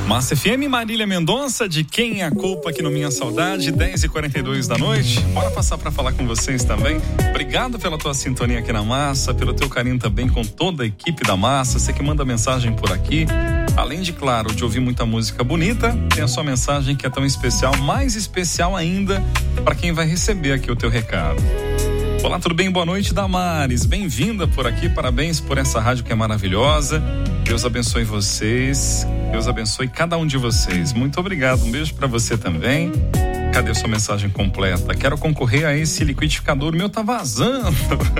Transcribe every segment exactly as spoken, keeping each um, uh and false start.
Massa F M, Marília Mendonça, de Quem é a Culpa, aqui no Minha Saudade, dez e quarenta e dois da noite. Bora passar para falar com vocês também. Obrigado pela tua sintonia aqui na Massa, pelo teu carinho também com toda a equipe da Massa. Você que manda mensagem por aqui. Além de, claro, de ouvir muita música bonita, tem a sua mensagem que é tão especial, mais especial ainda para quem vai receber aqui o teu recado. Olá, tudo bem? Boa noite, Damares. Bem-vinda por aqui, parabéns por essa rádio que é maravilhosa. Deus abençoe vocês, Deus abençoe cada um de vocês. Muito obrigado, um beijo pra você também. Cadê a sua mensagem completa? Quero concorrer a esse liquidificador, o meu tá vazando.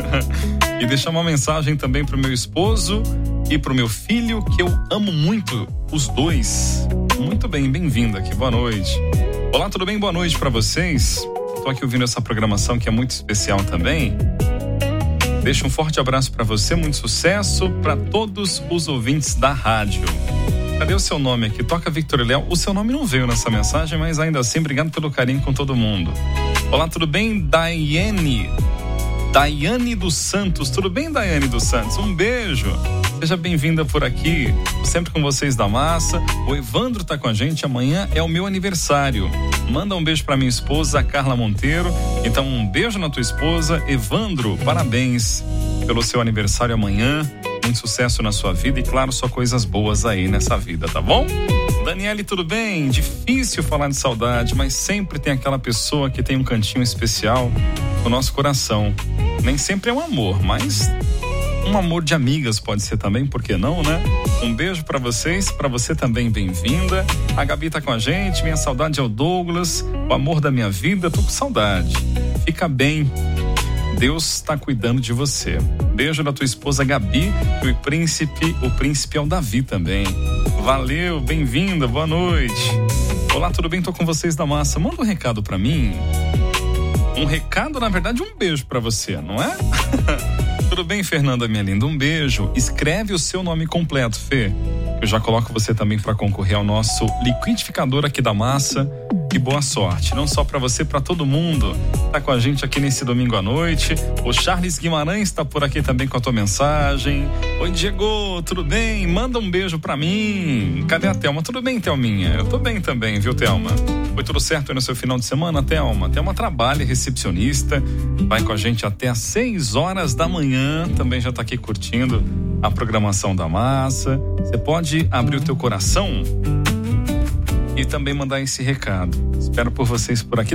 E deixar uma mensagem também pro meu esposo e pro meu filho, que eu amo muito, os dois. Muito bem, bem-vinda aqui, boa noite. Olá, tudo bem? Boa noite pra vocês. Tô aqui ouvindo essa programação que é muito especial também. Deixo um forte abraço para você, muito sucesso para todos os ouvintes da rádio. Cadê o seu nome aqui? Toca Victor Léo. O seu nome não veio nessa mensagem, mas ainda assim, obrigado pelo carinho com todo mundo. Olá, tudo bem? Daiane. Daiane dos Santos. Tudo bem, Daiane dos Santos? Um beijo. Seja bem-vinda por aqui. Tô sempre com vocês da Massa. O Evandro tá com a gente. Amanhã é o meu aniversário. Manda um beijo pra minha esposa, a Carla Monteiro. Então, um beijo na tua esposa, Evandro. Parabéns pelo seu aniversário amanhã. Muito sucesso na sua vida e, claro, só coisas boas aí nessa vida, tá bom? Daniele, tudo bem? Difícil falar de saudade, mas sempre tem aquela pessoa que tem um cantinho especial no nosso coração. Nem sempre é um amor, mas um amor de amigas pode ser também, por que não, né? Um beijo pra vocês, pra você também, bem-vinda. A Gabi tá com a gente, minha saudade é o Douglas, o amor da minha vida, tô com saudade. Fica bem, Deus tá cuidando de você. Beijo da tua esposa Gabi e o príncipe, o príncipe é o Davi também. Valeu, bem-vinda, boa noite. Olá, tudo bem? Tô com vocês da Massa. Manda um recado pra mim. Um recado, na verdade, um beijo pra você, não é? Tudo bem, Fernanda, minha linda? Um beijo. Escreve o seu nome completo, Fê. Eu já coloco você também para concorrer ao nosso liquidificador aqui da Massa. E boa sorte, não só para você, para todo mundo. Tá com a gente aqui nesse domingo à noite. O Charles Guimarães tá por aqui também com a tua mensagem. Oi, Diego, tudo bem? Manda um beijo para mim. Cadê a Thelma? Tudo bem, Thelminha? Eu tô bem também, viu, Thelma? Foi tudo certo aí no seu final de semana, Thelma? Thelma trabalha, recepcionista, vai com a gente até às seis horas da manhã, também já tá aqui curtindo a programação da Massa. Você pode abrir o teu coração e também mandar esse recado. Espero por vocês por aqui.